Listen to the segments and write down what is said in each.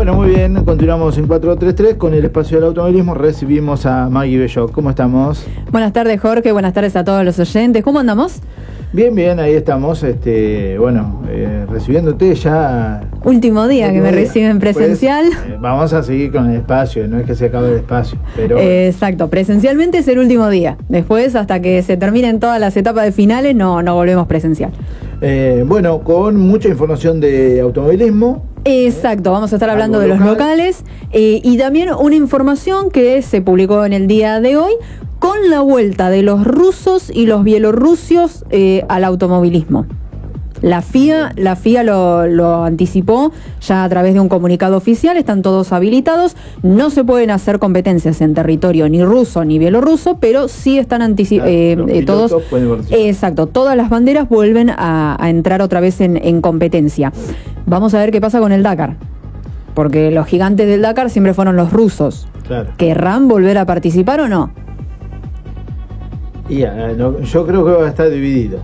Bueno, muy bien, continuamos en 433 con el espacio del automovilismo. Recibimos a Maggie Belloc. ¿Cómo estamos? Buenas tardes, Jorge. Buenas tardes a todos los oyentes. ¿Cómo andamos? Bien, bien, ahí estamos. Recibiéndote ya. Último día que me reciben presencial. Pues, vamos a seguir con el espacio, no es que se acabe el espacio. Pero exacto, presencialmente es el último día. Después, hasta que se terminen todas las etapas de finales, no volvemos presencial. Con mucha información de automovilismo. Exacto, vamos a estar hablando de los locales y también una información que se publicó en el día de hoy con la vuelta de los rusos y los bielorrusios al automovilismo. La FIA lo anticipó ya a través de un comunicado oficial, están todos habilitados, no se pueden hacer competencias en territorio ni ruso ni bielorruso, pero sí están todos. Exacto, todas las banderas vuelven a entrar otra vez en competencia. Vamos a ver qué pasa con el Dakar, porque los gigantes del Dakar siempre fueron los rusos. Claro. ¿Querrán volver a participar o no? Yo creo que va a estar dividido.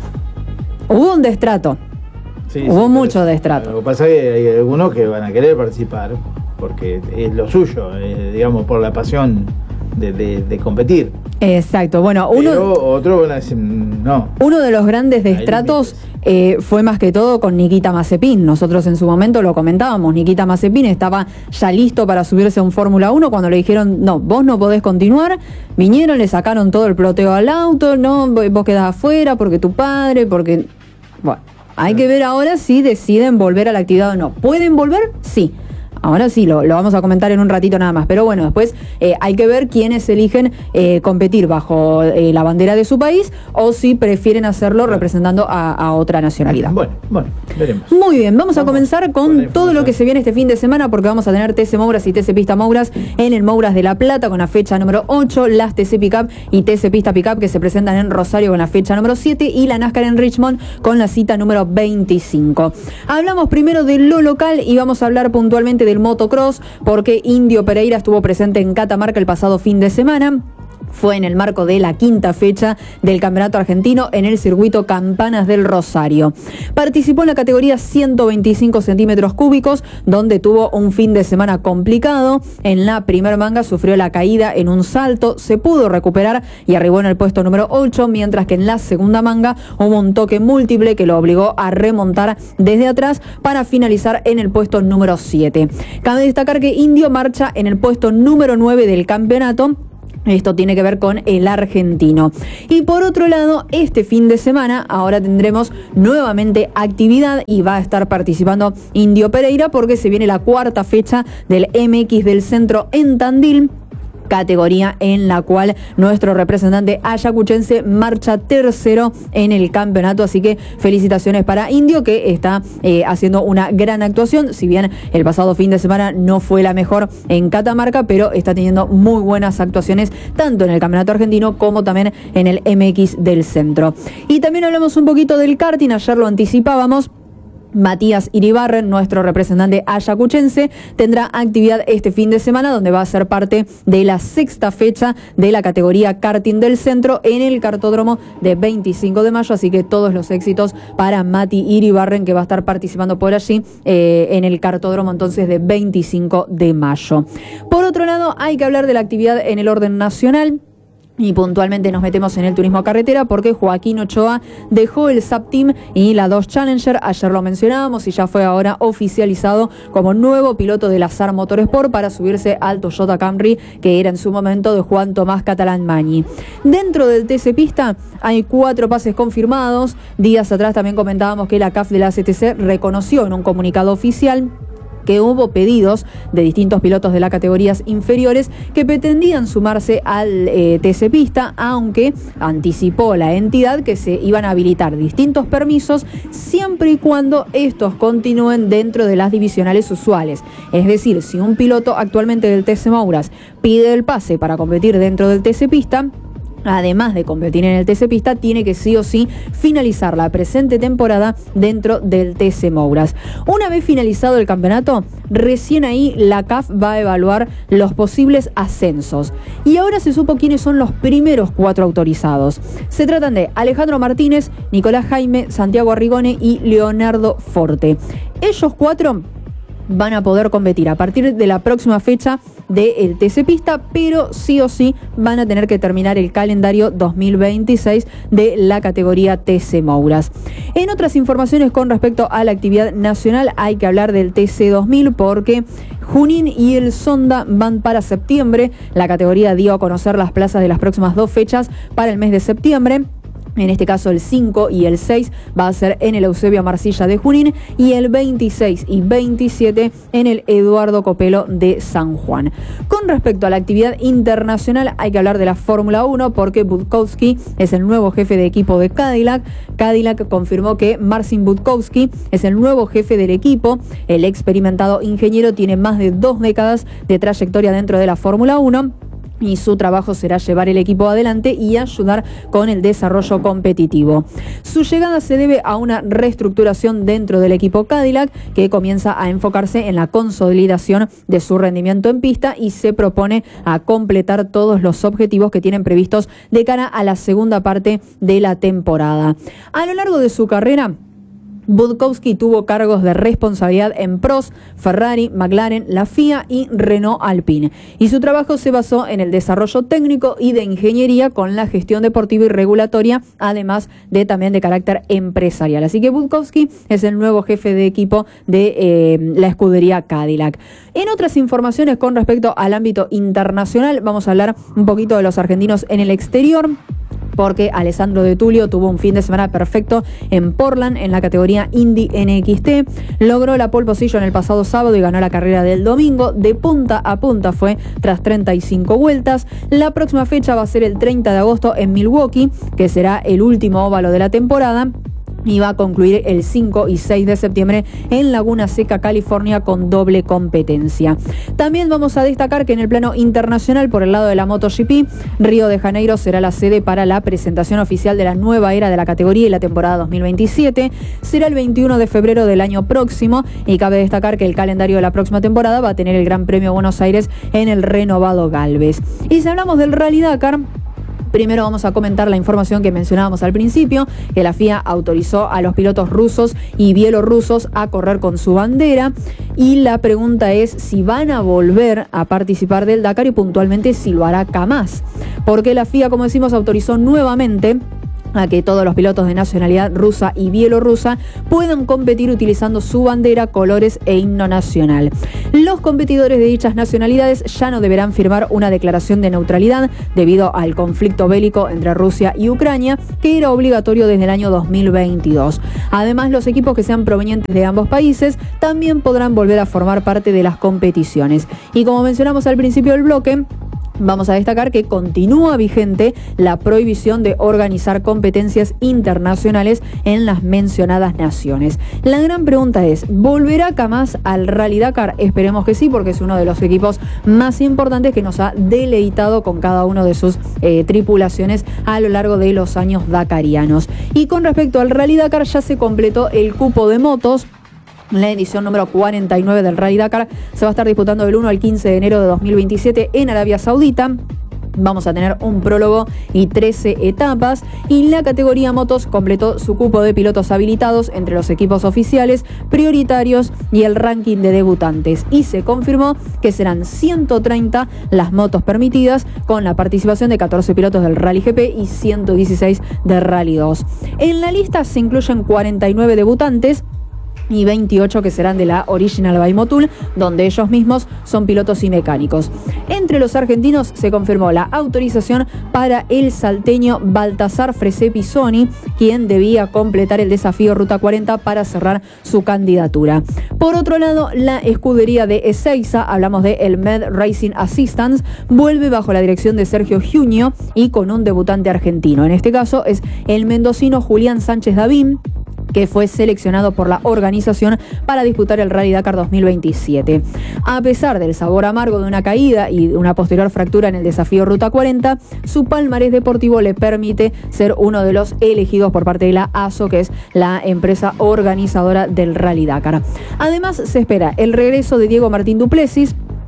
Hubo un destrato. Hubo mucho destrato. Lo que pasa es que hay algunos que van a querer participar porque es lo suyo, digamos, por la pasión de competir. Exacto. Bueno, otro van a decir no. Uno de los grandes destratos fue más que todo con Nikita Mazepin. Nosotros en su momento lo comentábamos. Nikita Mazepin estaba ya listo para subirse a un Fórmula 1 cuando le dijeron, no, vos no podés continuar. Vinieron, le sacaron todo el ploteo al auto, no, vos quedás afuera porque tu padre, porque... Bueno, hay que ver ahora si deciden volver a la actividad o no. ¿Pueden volver? Sí. Ahora sí, lo vamos a comentar en un ratito nada más. Pero bueno, después hay que ver quiénes eligen competir bajo la bandera de su país o si prefieren hacerlo representando a otra nacionalidad. Bueno, veremos. Muy bien, vamos a comenzar con todo lo que se viene este fin de semana, porque vamos a tener TC Mouras y TC Pista Mouras en el Mouras de La Plata con la fecha número 8, las TC Pickup y TC Pista Pickup que se presentan en Rosario con la fecha número 7 y la NASCAR en Richmond con la cita número 25. Hablamos primero de lo local y vamos a hablar puntualmente del motocross, porque Indio Pereira estuvo presente en Catamarca el pasado fin de semana. Fue en el marco de la quinta fecha del Campeonato Argentino en el circuito Campanas del Rosario. Participó en la categoría 125 centímetros cúbicos, donde tuvo un fin de semana complicado. En la primer manga sufrió la caída en un salto, se pudo recuperar y arribó en el puesto número 8, mientras que en la segunda manga hubo un toque múltiple que lo obligó a remontar desde atrás para finalizar en el puesto número 7. Cabe destacar que Indio marcha en el puesto número 9 del campeonato. Esto tiene que ver con el argentino. Y por otro lado, este fin de semana ahora tendremos nuevamente actividad y va a estar participando Indio Pereira porque se viene la cuarta fecha del MX del Centro en Tandil, categoría en la cual nuestro representante ayacuchense marcha tercero en el campeonato, así que felicitaciones para Indio, que está haciendo una gran actuación, si bien el pasado fin de semana no fue la mejor en Catamarca, pero está teniendo muy buenas actuaciones tanto en el campeonato argentino como también en el MX del Centro. Y también hablamos un poquito del karting, ayer lo anticipábamos. Matías Iribarren, nuestro representante ayacuchense, tendrá actividad este fin de semana donde va a ser parte de la sexta fecha de la categoría karting del centro en el cartódromo de 25 de mayo, así que todos los éxitos para Mati Iribarren, que va a estar participando por allí en el cartódromo entonces de 25 de mayo. Por otro lado, hay que hablar de la actividad en el orden nacional. Y puntualmente nos metemos en el turismo carretera porque Joaquín Ochoa dejó el SAP Team y la Dodge Challenger. Ayer lo mencionábamos y ya fue ahora oficializado como nuevo piloto de la SAR Motorsport para subirse al Toyota Camry, que era en su momento de Juan Tomás Catalán Mañi. Dentro del TC Pista hay 4 pases confirmados. Días atrás también comentábamos que la CAF de la CTC reconoció en un comunicado oficial que hubo pedidos de distintos pilotos de las categorías inferiores que pretendían sumarse al TC Pista, aunque anticipó la entidad que se iban a habilitar distintos permisos siempre y cuando estos continúen dentro de las divisionales usuales. Es decir, si un piloto actualmente del TC Mouras pide el pase para competir dentro del TC Pista, además de competir en el TC Pista, tiene que sí o sí finalizar la presente temporada dentro del TC Mouras. Una vez finalizado el campeonato, recién ahí la CAF va a evaluar los posibles ascensos. Y ahora se supo quiénes son los primeros 4 autorizados. Se tratan de Alejandro Martínez, Nicolás Jaime, Santiago Arrigone y Leonardo Forte. Ellos 4 van a poder competir a partir de la próxima fecha del TC Pista, pero sí o sí van a tener que terminar el calendario 2026 de la categoría TC Mouras. En otras informaciones con respecto a la actividad nacional, hay que hablar del TC 2000 porque Junín y el Sonda van para septiembre. La categoría dio a conocer las plazas de las próximas 2 fechas para el mes de septiembre. En este caso el 5 y el 6 va a ser en el Eusebio Marcilla de Junín y el 26 y 27 en el Eduardo Copelo de San Juan. Con respecto a la actividad internacional hay que hablar de la Fórmula 1 porque Budkowski es el nuevo jefe de equipo de Cadillac. Cadillac confirmó que Marcin Budkowski es el nuevo jefe del equipo. El experimentado ingeniero tiene más de 2 décadas de trayectoria dentro de la Fórmula 1. Y su trabajo será llevar el equipo adelante y ayudar con el desarrollo competitivo. Su llegada se debe a una reestructuración dentro del equipo Cadillac que comienza a enfocarse en la consolidación de su rendimiento en pista y se propone a completar todos los objetivos que tienen previstos de cara a la segunda parte de la temporada. A lo largo de su carrera, Budkowski tuvo cargos de responsabilidad en Prost, Ferrari, McLaren, la FIA y Renault Alpine. Y su trabajo se basó en el desarrollo técnico y de ingeniería con la gestión deportiva y regulatoria, además de también de carácter empresarial. Así que Budkowski es el nuevo jefe de equipo de la escudería Cadillac. En otras informaciones con respecto al ámbito internacional, vamos a hablar un poquito de los argentinos en el exterior, porque Alessandro De Tulio tuvo un fin de semana perfecto en Portland en la categoría Indy NXT. Logró la pole position el pasado sábado y ganó la carrera del domingo. De punta a punta fue tras 35 vueltas. La próxima fecha va a ser el 30 de agosto en Milwaukee, que será el último óvalo de la temporada. Y va a concluir el 5 y 6 de septiembre en Laguna Seca, California, con doble competencia. También vamos a destacar que en el plano internacional, por el lado de la MotoGP, Río de Janeiro será la sede para la presentación oficial de la nueva era de la categoría y la temporada 2027. Será el 21 de febrero del año próximo y cabe destacar que el calendario de la próxima temporada va a tener el Gran Premio Buenos Aires en el renovado Galvez. Y si hablamos del Rally Dakar, primero vamos a comentar la información que mencionábamos al principio, que la FIA autorizó a los pilotos rusos y bielorrusos a correr con su bandera. Y la pregunta es si van a volver a participar del Dakar y puntualmente si lo hará Kamaz. Porque la FIA, como decimos, autorizó nuevamente a que todos los pilotos de nacionalidad rusa y bielorrusa puedan competir utilizando su bandera, colores e himno nacional. Los competidores de dichas nacionalidades ya no deberán firmar una declaración de neutralidad debido al conflicto bélico entre Rusia y Ucrania, que era obligatorio desde el año 2022. Además, los equipos que sean provenientes de ambos países también podrán volver a formar parte de las competiciones. Y como mencionamos al principio del bloque, vamos a destacar que continúa vigente la prohibición de organizar competencias internacionales en las mencionadas naciones. La gran pregunta es, ¿volverá Kamaz al Rally Dakar? Esperemos que sí, porque es uno de los equipos más importantes que nos ha deleitado con cada uno de sus tripulaciones a lo largo de los años dakarianos. Y con respecto al Rally Dakar, ya se completó el cupo de motos. La edición número 49 del Rally Dakar se va a estar disputando del 1 al 15 de enero de 2027 en Arabia Saudita. Vamos a tener un prólogo y 13 etapas. Y la categoría motos completó su cupo de pilotos habilitados entre los equipos oficiales, prioritarios y el ranking de debutantes. Y se confirmó que serán 130 las motos permitidas, con la participación de 14 pilotos del Rally GP y 116 de Rally 2. En la lista se incluyen 49 debutantes y 28 que serán de la Original by Motul, donde ellos mismos son pilotos y mecánicos. Entre los argentinos se confirmó la autorización para el salteño Baltasar Freset Pisoni, quien debía completar el desafío Ruta 40 para cerrar su candidatura. Por otro lado, la escudería de Ezeiza, hablamos de el Med Racing Assistance, vuelve bajo la dirección de Sergio Junio y con un debutante argentino. En este caso es el mendocino Julián Sánchez Davín, que fue seleccionado por la organización para disputar el Rally Dakar 2027. A pesar del sabor amargo de una caída y una posterior fractura en el desafío Ruta 40, su palmarés deportivo le permite ser uno de los elegidos por parte de la ASO, que es la empresa organizadora del Rally Dakar. Además, se espera el regreso de Diego Martín Duplessis,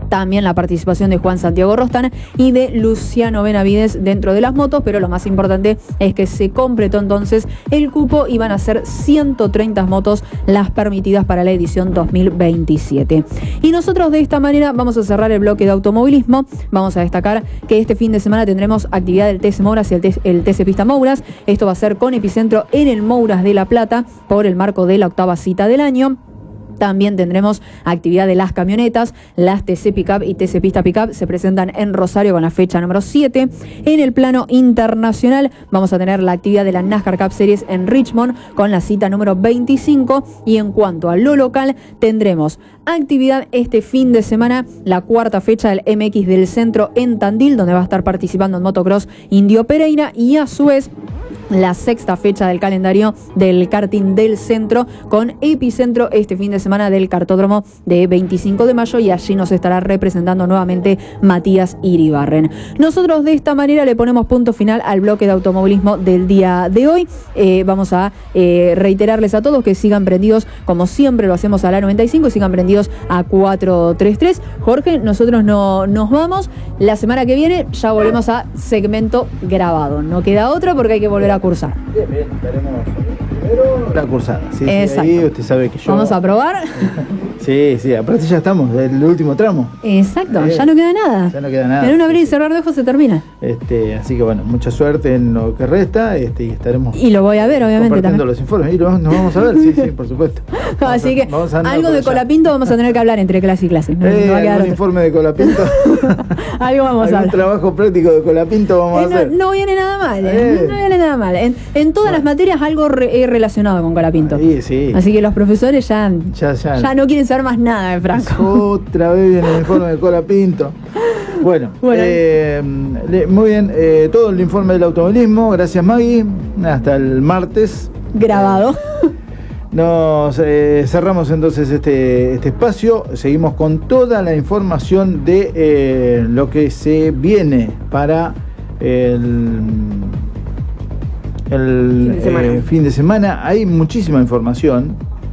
también la participación de Juan Santiago Rostán y de Luciano Benavides dentro de las motos, pero lo más importante es que se completó entonces el cupo y van a ser 130 motos las permitidas para la edición 2027. Y nosotros de esta manera vamos a cerrar el bloque de automovilismo. Vamos a destacar que este fin de semana tendremos actividad del TC Mouras y el TC Pista Mouras. Esto va a ser con epicentro en el Mouras de La Plata por el marco de la 8ª cita del año. También tendremos actividad de las camionetas. Las TC Pickup y TC Pista Pickup se presentan en Rosario con la fecha número 7. En el plano internacional vamos a tener la actividad de la NASCAR Cup Series en Richmond con la cita número 25. Y en cuanto a lo local, tendremos actividad este fin de semana, la 4ª fecha del MX del Centro en Tandil, donde va a estar participando en motocross Indio Pereira, y a su vez la 6ª fecha del calendario del karting del Centro con epicentro este fin de semana del kartódromo de 25 de mayo, y allí nos estará representando nuevamente Matías Iribarren. Nosotros de esta manera le ponemos punto final al bloque de automovilismo del día de hoy. Vamos a reiterarles a todos que sigan prendidos como siempre lo hacemos a la 95 y sigan prendidos a 433. Jorge, nosotros nos vamos. La semana que viene ya volvemos a segmento grabado. No queda otra porque hay que volver a cursar. Bien, estaremos primero la cursada. Sí, exacto. Ahí usted sabe que yo... Vamos a probar. Sí, aparte ya estamos, el último tramo. Exacto, ya no queda nada. Ya no queda nada. En un abrir y cerrar de ojos se termina. Así que bueno, mucha suerte en lo que resta, y estaremos... Y lo voy a ver, obviamente, también. Los informes, y nos vamos a ver, sí, por supuesto. Así que algo de Colapinto vamos a tener que hablar entre clase y clase. No va a quedar algún informe de Colapinto. Algo vamos a hablar. Un trabajo práctico de Colapinto vamos a hacer. No viene nada mal, no viene nada mal. En todas las materias algo relacionado con Colapinto. Sí. Así que los profesores ya no quieren saber más nada de Franco. Otra vez viene el informe de Colapinto. Bueno. Muy bien, todo el informe del automovilismo. Gracias, Maggie. Hasta el martes. Grabado. Nos cerramos entonces este espacio. Seguimos con toda la información de lo que se viene para el fin de semana. Hay muchísima información.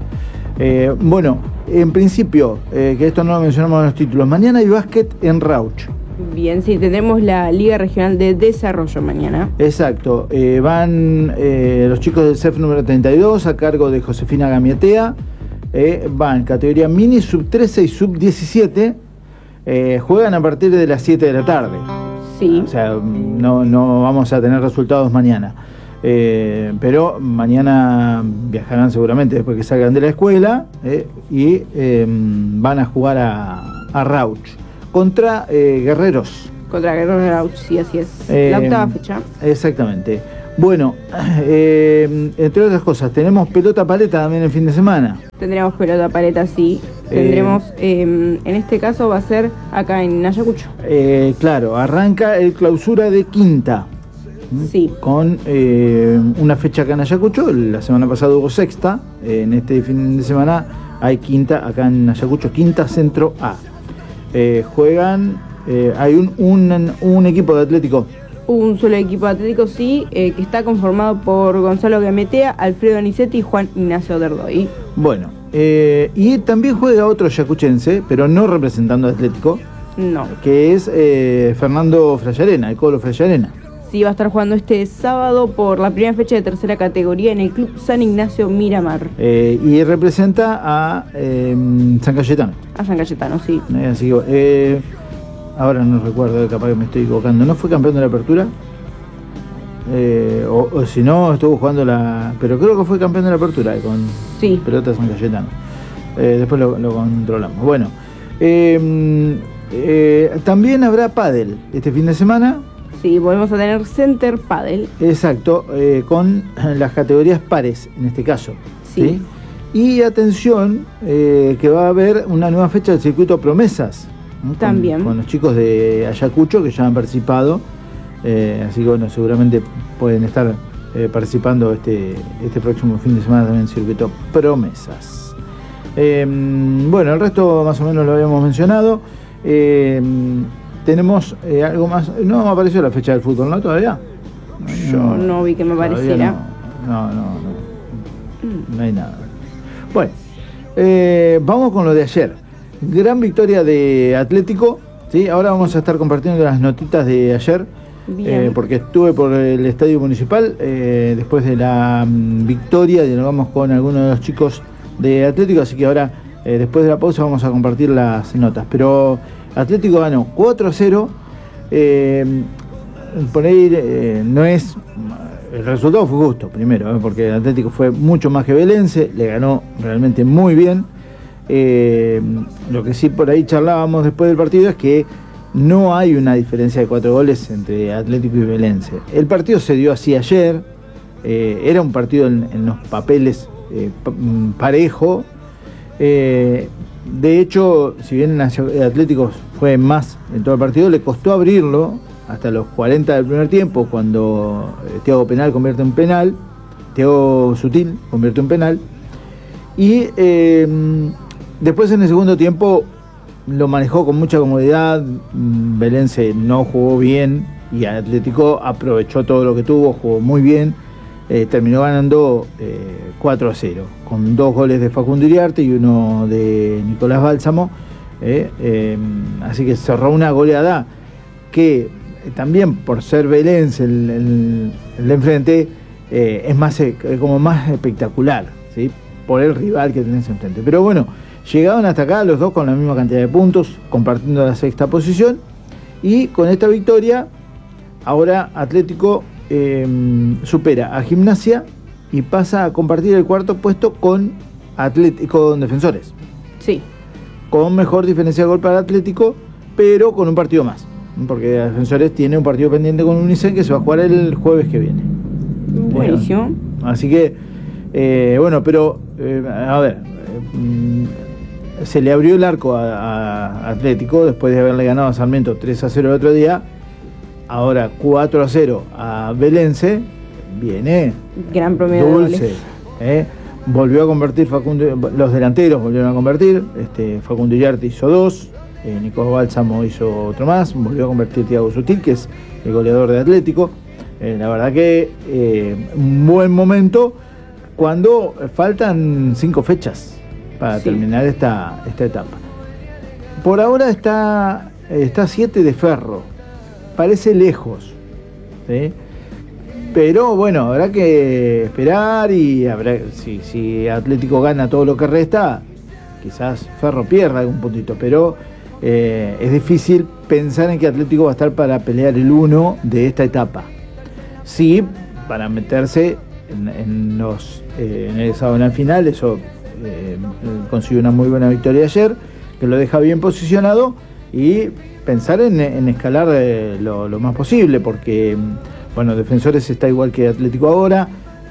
En principio, que esto no lo mencionamos en los títulos, mañana hay básquet en Rauch. Bien, sí, tenemos la Liga Regional de Desarrollo mañana. Exacto, van los chicos del CEF número 32 a cargo de Josefina Gamietea, van categoría mini, sub 13 y sub 17, juegan a partir de las 7 de la tarde. Sí. O sea, no vamos a tener resultados mañana. Pero mañana viajarán seguramente después que salgan de la escuela y van a jugar a Rauch contra Guerreros. Contra Guerreros de Rauch, sí, así es. La 8ª fecha. Exactamente. Bueno, entre otras cosas, tenemos pelota paleta también el fin de semana. Tendremos pelota paleta, sí. Tendremos, en este caso va a ser acá en Ayacucho. Claro, arranca el clausura de quinta. Sí. Con una fecha acá en Ayacucho. La semana pasada hubo sexta. En este fin de semana hay quinta acá en Ayacucho, quinta Centro A. Juegan, hay un equipo de Atlético. Un solo equipo de Atlético, sí, que está conformado por Gonzalo Gametea, Alfredo Nicetti y Juan Ignacio Derdoy. Bueno, y también juega otro yacuchense, pero no representando a Atlético. No. Que es Fernando Frayarena, el Colo Frayarena. Sí, va a estar jugando este sábado por la primera fecha de tercera categoría en el Club San Ignacio Miramar. Y representa a San Cayetano. A San Cayetano, sí. Así que, ahora no recuerdo, capaz que me estoy equivocando. ¿No fue campeón de la apertura? O si no, estuvo jugando pero creo que fue campeón de la apertura con pelota San Cayetano. Después lo controlamos. Bueno, también habrá pádel este fin de semana. Sí, volvemos a tener Center Padel. Exacto, con las categorías pares en este caso. Sí. Y atención, que va a haber una nueva fecha del circuito Promesas. También. Con los chicos de Ayacucho que ya han participado. Así que bueno, seguramente pueden estar participando este próximo fin de semana también en el circuito Promesas. Bueno, el resto más o menos lo habíamos mencionado. Tenemos algo más. No me apareció la fecha del fútbol, ¿no? ¿Todavía? Yo no vi que me apareciera. No hay nada. Bueno, vamos con lo de ayer. gran victoria de Atlético, ¿sí? Ahora vamos a estar compartiendo las notitas de ayer, porque estuve por el Estadio Municipal, después de la victoria, dialogamos con algunos de los chicos de Atlético, así que ahora, después de la pausa, vamos a compartir las notas. Pero Atlético ganó 4-0, por ahí no es... El resultado fue justo, primero, porque el Atlético fue mucho más que Belense, le ganó realmente muy bien. Lo que sí por ahí charlábamos después del partido es que no hay una diferencia de 4 goles entre Atlético y Belense. El partido se dio así ayer, era un partido en los papeles parejo. De hecho, si bien el Atlético fue más en todo el partido, le costó abrirlo hasta los 40 del primer tiempo, cuando Thiago Penal convierte en penal, Thiago Sutil convierte en penal, y después en el segundo tiempo lo manejó con mucha comodidad. Belense no jugó bien y Atlético aprovechó todo lo que tuvo, jugó muy bien, terminó ganando 4-0, con 2 goles de Facundo Iriarte y 1 de Nicolás Bálsamo, así que cerró una goleada que también por ser Belense el de enfrente es más como más espectacular, ¿sí? Por el rival que tenés enfrente. Pero bueno, llegaron hasta acá los dos con la misma cantidad de puntos, compartiendo la 6ª posición, y con esta victoria ahora Atlético supera a Gimnasia y pasa a compartir el 4º puesto con Defensores. Sí. Con mejor diferencia de gol para Atlético, pero con un partido más, porque Defensores tiene un partido pendiente con Unicen que se va a jugar el jueves que viene. Buenísimo. Así que, bueno, pero, a ver, se le abrió el arco a Atlético después de haberle ganado a Sarmiento 3-0 el otro día. Ahora 4-0 a Belense, viene gran promedio dulce, de goles. Volvió a convertir Facundo, los delanteros volvieron a convertir, Facundo Iriarte hizo 2, Nicolás Bálsamo hizo otro más, volvió a convertir Thiago Sutil, que es el goleador de Atlético. La verdad que un buen momento cuando faltan 5 fechas para terminar esta etapa. Por ahora está 7 de Ferro, parece lejos, ¿sí? Pero bueno, habrá que esperar y habrá, si Atlético gana todo lo que resta, quizás Ferro pierda algún puntito, pero es difícil pensar en que Atlético va a estar para pelear el 1 de esta etapa. Sí, para meterse en el hexagonal final, eso consiguió una muy buena victoria ayer, que lo deja bien posicionado, y pensar en escalar lo más posible, porque bueno, Defensores está igual que Atlético ahora,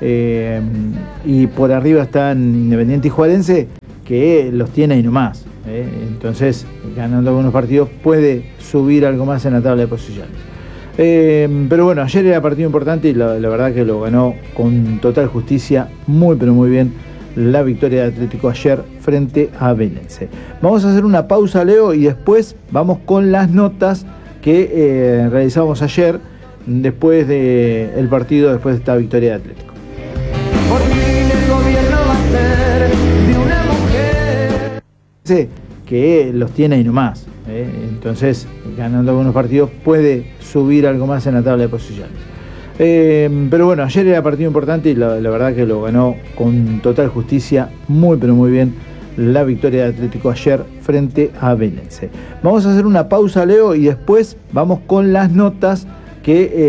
y por arriba están Independiente y Juarense, que los tiene ahí nomás. Entonces, ganando algunos partidos puede subir algo más en la tabla de posiciones. Pero bueno, ayer era partido importante y la verdad que lo ganó con total justicia, muy pero muy bien, la victoria de Atlético ayer frente a Belense. Vamos a hacer una pausa, Leo, y después vamos con las notas que realizamos ayer después del partido, después de esta victoria de Atlético. Por fin el gobierno va a ser de una mujer. Sí, que los tiene ahí nomás. Entonces, ganando algunos partidos puede subir algo más en la tabla de posiciones. Pero bueno, ayer era partido importante y la verdad que lo ganó con total justicia, muy pero muy bien, la victoria de Atlético ayer frente a Belense. Vamos a hacer una pausa, Leo, y después vamos con las notas que